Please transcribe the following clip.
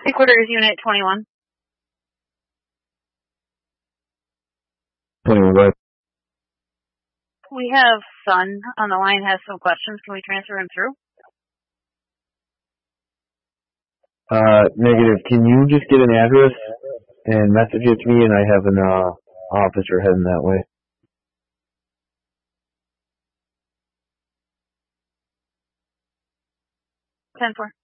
Headquarters Unit 21. 21, go ahead. We have Sun on the line, has some questions. Can we transfer him through? Negative. Can you just get an address and message it to me, and I have an officer heading that way. 10-4.